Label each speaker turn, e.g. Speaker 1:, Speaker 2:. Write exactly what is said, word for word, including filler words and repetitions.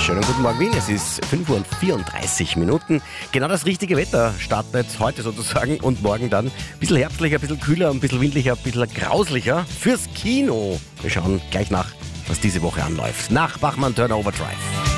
Speaker 1: Schönen guten Morgen Wien, es ist fünf Uhr vierunddreißig Minuten. Genau das richtige Wetter startet heute sozusagen und morgen dann ein bisschen herbstlicher, ein bisschen kühler, ein bisschen windlicher, ein bisschen grauslicher fürs Kino. Wir schauen gleich nach, was diese Woche anläuft. Nach Bachmann Turner Overdrive.